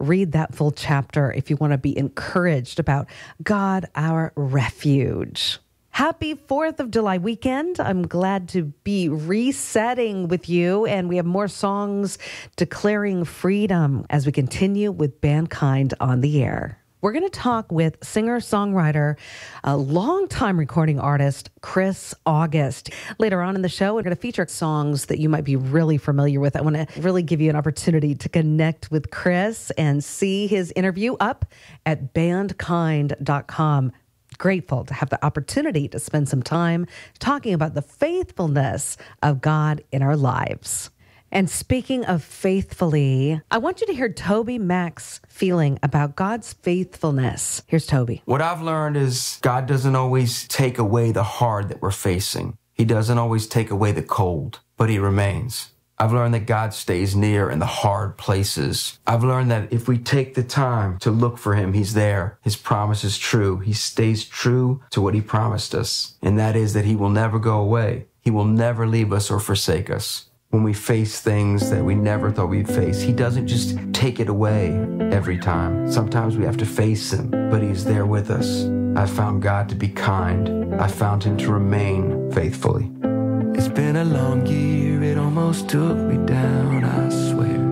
read that full chapter if you want to be encouraged about God, our refuge. Happy 4th of July weekend. I'm glad to be resetting with you, and we have more songs declaring freedom as we continue with Bandkind on the air. We're going to talk with singer-songwriter, a longtime recording artist, Chris August. Later on in the show, we're going to feature songs that you might be really familiar with. I want to really give you an opportunity to connect with Chris and see his interview up at bandkind.com. Grateful to have the opportunity to spend some time talking about the faithfulness of God in our lives. And speaking of faithfully, I want you to hear Toby Mac's feeling about God's faithfulness. Here's Toby. What I've learned is God doesn't always take away the hard that we're facing. He doesn't always take away the cold, but he remains. I've learned that God stays near in the hard places. I've learned that if we take the time to look for him, he's there. His promise is true. He stays true to what he promised us. And that is that he will never go away. He will never leave us or forsake us. When we face things that we never thought we'd face, he doesn't just take it away every time. Sometimes we have to face him, but he's there with us. I found God to be kind. I found him to remain faithfully. It's been a long year, it almost took me down, I swear.